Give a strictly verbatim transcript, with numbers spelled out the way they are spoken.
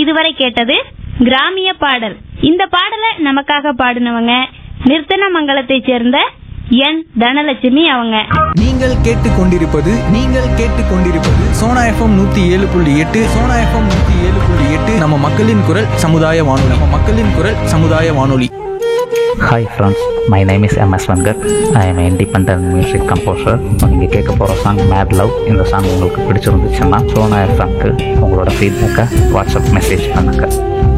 இதுவரை கேட்டது கிராமிய பாடல். இந்த பாடலை நமக்காக பாடினவங்க நிர்த்தனமங்கலத்தை சேர்ந்த என் தனலட்சுமி அவங்க. நீங்கள் கேட்டுக்கொண்டிருப்பது நீங்கள் கேட்டுக்கொண்டிருப்பது சோனா எஃப்எம் நூத்தி ஏழு புள்ளி எட்டு. சோனா எஃப்எம் நூத்தி ஏழு புள்ளி எட்டு நம்ம மக்களின் குரல் சமுதாய வானொலி. நம்ம மக்களின் குரல் சமுதாய வானொலி. Hi friends, my name is M S Venkat. I am independent music composer. நீங்கள் கேட்க போகிற சாங் மேட் லவ். இந்த சாங் உங்களுக்கு பிடிச்சிருந்துச்சுன்னா சோனா எஃப்எம்க்கு உங்களோட ஃபீட்பேக்கை வாட்ஸ்அப் மெசேஜ் பண்ணுங்கள்.